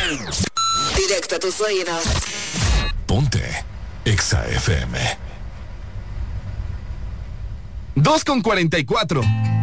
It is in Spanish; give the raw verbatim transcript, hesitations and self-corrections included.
Directo a tus oídos. Ponte Exa F M. dos con cuarenta y cuatro.